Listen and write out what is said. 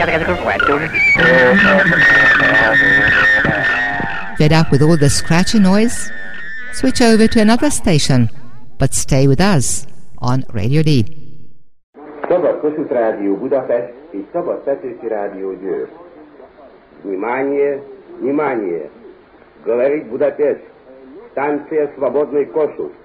Fed up with all the scratchy noise? Switch over to another station, but stay with us on Radio D. Szabad Kossuth Rádió Budapest és Szabad Petőfi Rádió Győr. Внимание, внимание! Говорит Будапешт, станция «Свободный Косsuth».